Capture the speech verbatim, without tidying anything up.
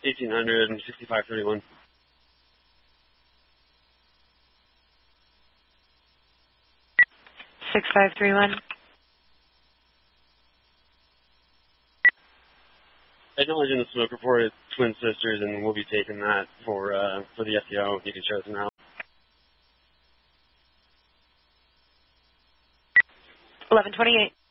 eighteen hundred and sixty-five thirty-one. six five three one. Acknowledging the smoke report at Twin Sisters, and we'll be taking that for uh, for the F T O. You can show us now. eleven twenty-eight.